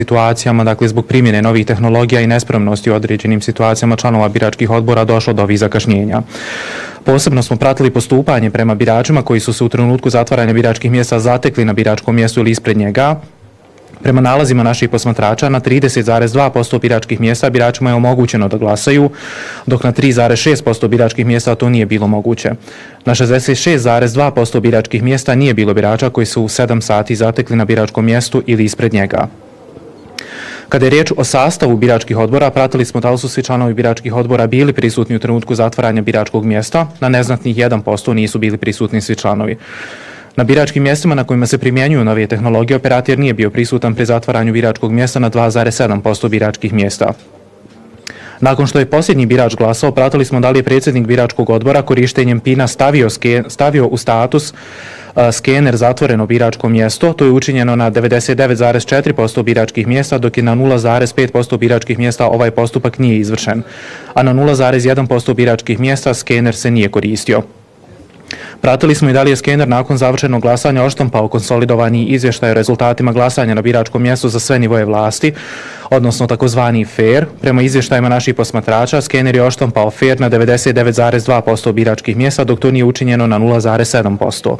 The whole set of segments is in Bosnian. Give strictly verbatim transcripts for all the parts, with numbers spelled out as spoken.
situacijama, dakle zbog primjene novih tehnologija i nespremnosti u određenim situacijama članova biračkih odbora došlo do ovih zakašnjenja. Posebno smo pratili postupanje prema biračima koji su se u trenutku zatvaranja biračkih mjesta zatekli na biračkom mjestu ili ispred njega. Prema nalazima naših posmatrača, na trideset zarez dva posto biračkih mjesta biračima je omogućeno da glasaju, dok na tri zarez šest posto biračkih mjesta to nije bilo moguće. Na šezdeset šest zarez dva posto biračkih mjesta nije bilo birača koji su u sedam sati zatekli na biračkom mjestu ili ispred njega. Kada je riječ o sastavu biračkih odbora, pratili smo da li su svi članovi biračkih odbora bili prisutni u trenutku zatvaranja biračkog mjesta. Na neznatnih jedan posto nisu bili prisutni svi članovi. Na biračkim mjestima na kojima se primjenjuju nove tehnologije, operator nije bio prisutan pri zatvaranju biračkog mjesta na dva zarez sedam posto biračkih mjesta. Nakon što je posljednji birač glasao, pratili smo da li je predsjednik biračkog odbora korištenjem pina stavio, ske, stavio u status uh, skener zatvoreno biračko mjesto. To je učinjeno na devedeset devet zarez četiri posto biračkih mjesta, dok je na nula zarez pet posto biračkih mjesta ovaj postupak nije izvršen, a na nula zarez jedan posto biračkih mjesta skener se nije koristio. Pratili smo i da li je skener nakon završenog glasanja oštampao konsolidovani izvještaj o rezultatima glasanja na biračkom mjestu za sve nivoje vlasti, odnosno takozvani fair. Prema izvještajima naših posmatrača, skener je oštampao fair na devedeset devet zarez dva posto biračkih mjesta, dok to nije učinjeno na nula zarez sedam posto.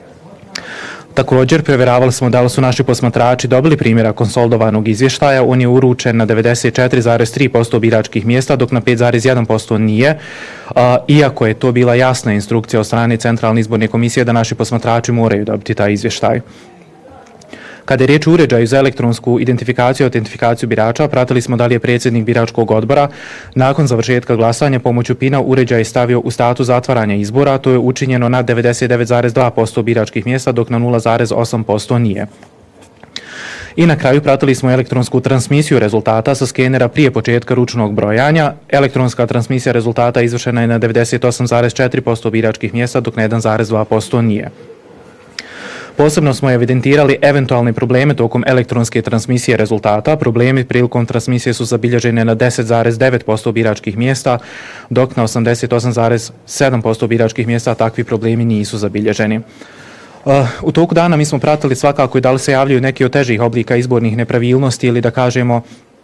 Također, provjeravali smo da li su naši posmatrači dobili primjera konsolidovanog izvještaja. On je uručen na devedeset četiri zarez tri posto biračkih mjesta, dok na pet zarez jedan posto nije, iako je to bila jasna instrukcija od strane Centralne izborne komisije da naši posmatrači moraju dobiti taj izvještaj. Kada je riječ o uređaju za elektronsku identifikaciju i autentifikaciju birača, pratili smo da li je predsjednik biračkog odbora nakon završetka glasanja pomoću pina uređaj stavio u status zatvaranja izbora. To je učinjeno na devedeset devet zarez dva posto biračkih mjesta, dok na nula zarez osam posto nije. I na kraju pratili smo elektronsku transmisiju rezultata sa skenera prije početka ručnog brojanja. Elektronska transmisija rezultata izvršena je na devedeset osam zarez četiri posto biračkih mjesta, dok na jedan zarez dva posto nije. Posebno smo evidentirali eventualne probleme tokom elektronske transmisije rezultata. Problemi prilikom transmisije su zabilježene na deset zarez devet posto biračkih mjesta, dok na osamdeset osam zarez sedam posto biračkih mjesta takvi problemi nisu zabilježeni. U toku dana mi smo pratili svakako i da li se javljaju neki od težih oblika izbornih nepravilnosti ili da kažemo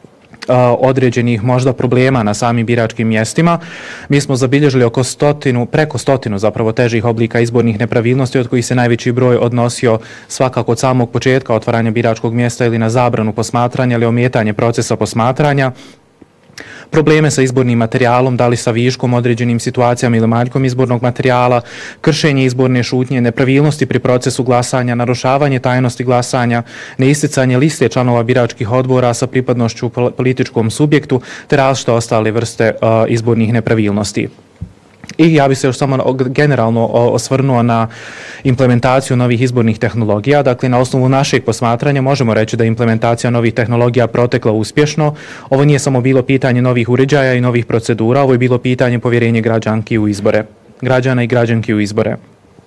određenih možda problema na samim biračkim mjestima. Mi smo zabilježili oko stotinu, preko stotinu zapravo težih oblika izbornih nepravilnosti, od kojih se najveći broj odnosio svakako od samog početka otvaranja biračkog mjesta ili na zabranu posmatranja ili ometanje procesa posmatranja. Probleme sa izbornim materijalom, da li sa viškom određenim situacijama ili manjkom izbornog materijala, kršenje izborne šutnje, nepravilnosti pri procesu glasanja, narušavanje tajnosti glasanja, neisticanje liste članova biračkih odbora sa pripadnošću političkom subjektu, te različite ostale vrste uh, izbornih nepravilnosti. I ja bih se još samo generalno osvrnuo na implementaciju novih izbornih tehnologija. Dakle, na osnovu našeg posmatranja možemo reći da je implementacija novih tehnologija protekla uspješno. Ovo nije samo bilo pitanje novih uređaja i novih procedura, ovo je bilo pitanje povjerenja građanki u izbore. Građana i građanki u izbore.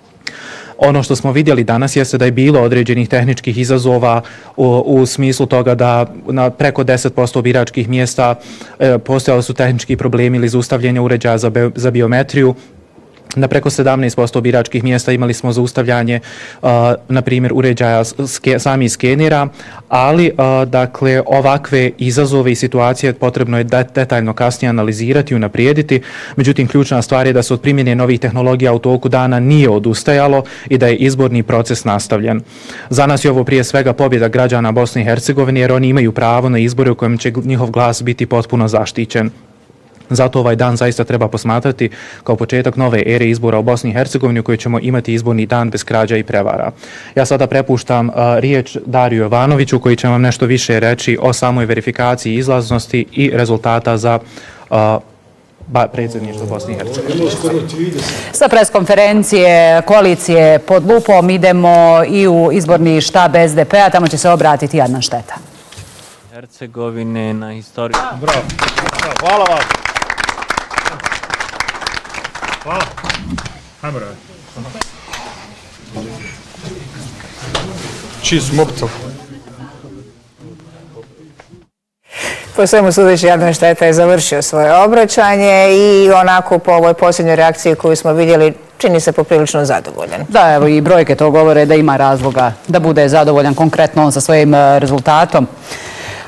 Ono što smo vidjeli danas jeste da je bilo određenih tehničkih izazova u, u smislu toga da na preko deset posto biračkih mjesta e, postojali su tehnički problemi ili zaustavljanje uređaja za, be, za biometriju. Na preko sedamnaest posto biračkih mjesta imali smo zaustavljanje, uh, na primjer, uređaja ske, sami skenera, ali uh, dakle, ovakve izazove i situacije potrebno je detaljno kasnije analizirati i unaprijediti. Međutim, ključna stvar je da se od primjene novih tehnologija u toku dana nije odustajalo i da je izborni proces nastavljen. Za nas je ovo prije svega pobjeda građana Bosne i Hercegovine, jer oni imaju pravo na izbore u kojem će njihov glas biti potpuno zaštićen. Zato ovaj dan zaista treba posmatrati kao početak nove ere izbora u Bosni i Hercegovini u kojoj ćemo imati izborni dan bez krađa i prevara. Ja sada prepuštam uh, riječ Dariju Jovanoviću koji će vam nešto više reći o samoj verifikaciji izlaznosti i rezultata za uh, predsjedništvo Bosne i Hercegovine. Sa preskonferencije koalicije pod lupom idemo i u izborni štab es de pe-a, tamo će se obratiti Adnan Šteta. Hercegovine na historiju. Bravo. Hvala vam. Hvala. Hajmo raditi. Čist mobitel. Po svemu sudeći, Adnan Šteta je završio svoje obraćanje i onako po ovoj posljednjoj reakciji koju smo vidjeli čini se poprilično zadovoljan. Da, evo i brojke to govore da ima razloga da bude zadovoljan konkretno on sa svojim rezultatom.